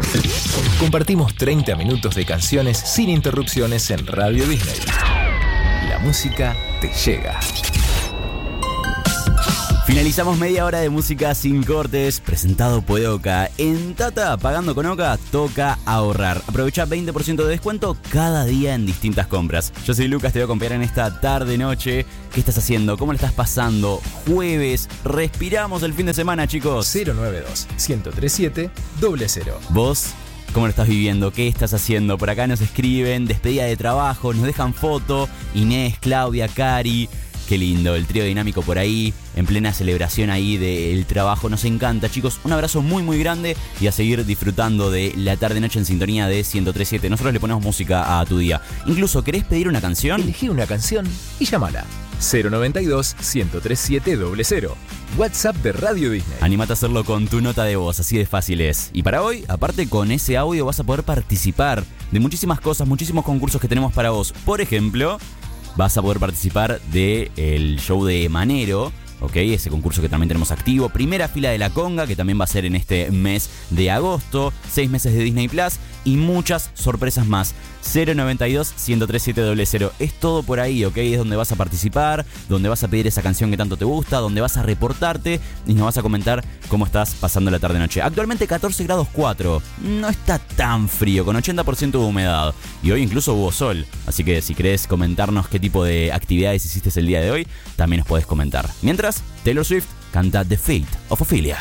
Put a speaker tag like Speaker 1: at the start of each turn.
Speaker 1: Compartimos 30 minutos de canciones sin interrupciones en Radio Disney. La música te llega.
Speaker 2: Finalizamos media hora de música sin cortes, presentado por Oca. En Tata, pagando con Oca, toca ahorrar. Aprovecha 20% de descuento cada día en distintas compras. Yo soy Lucas, te voy a acompañar en esta tarde-noche. ¿Qué estás haciendo? ¿Cómo le estás pasando? Jueves, respiramos el fin de semana, chicos.
Speaker 1: 092-1037-0.
Speaker 2: ¿Vos? ¿Cómo lo estás viviendo? ¿Qué estás haciendo? Por acá nos escriben, despedida de trabajo, nos dejan foto. Inés, Claudia, Cari. Qué lindo, el trío dinámico por ahí, en plena celebración ahí del trabajo. Nos encanta, chicos. Un abrazo muy, muy grande y a seguir disfrutando de la tarde-noche en sintonía de 103.7. Nosotros le ponemos música a tu día. Incluso, ¿querés pedir una canción?
Speaker 1: Elegí una canción y llámala. 092-1037-0. WhatsApp de Radio Disney.
Speaker 2: Animate a hacerlo con tu nota de voz, así de fácil es. Y para hoy, aparte con ese audio vas a poder participar de muchísimas cosas, muchísimos concursos que tenemos para vos. Por ejemplo, vas a poder participar del show de Manero, ¿ok? Ese concurso que también tenemos activo. Primera fila de la conga, que también va a ser en este mes de agosto. 6 meses de Disney Plus y muchas sorpresas más. 092-1037-0. Es todo por ahí, ¿ok? Es donde vas a participar, donde vas a pedir esa canción que tanto te gusta, donde vas a reportarte y nos vas a comentar cómo estás pasando la tarde-noche. Actualmente 14 grados 4. No está tan frío, con 80% de humedad. Y hoy incluso hubo sol. Así que si querés comentarnos qué tipo de actividades hiciste el día de hoy, también nos podés comentar. Mientras, Taylor Swift canta The Fate of Ophelia.